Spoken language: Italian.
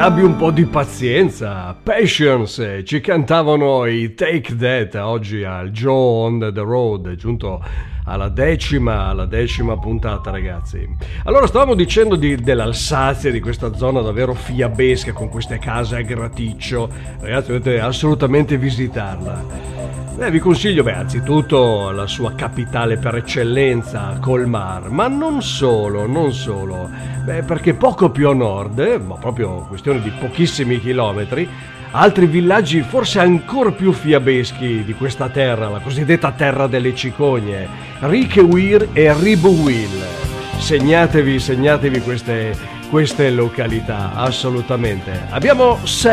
abbi un po' di pazienza. Patience, ci cantavano i Take That oggi al Joe on the Road, giunto alla decima puntata, ragazzi. Allora, stavamo dicendo dell'Alsazia, di questa zona davvero fiabesca con queste case a graticcio. Ragazzi, dovete assolutamente visitarla. Vi consiglio, anzitutto la sua capitale per eccellenza, Colmar, ma non solo. Perché poco più a nord, ma proprio questione di pochissimi chilometri, altri villaggi forse ancora più fiabeschi di questa terra, la cosiddetta terra delle cicogne, Riquewir e Ribeauvillé. Segnatevi queste località, assolutamente. Abbiamo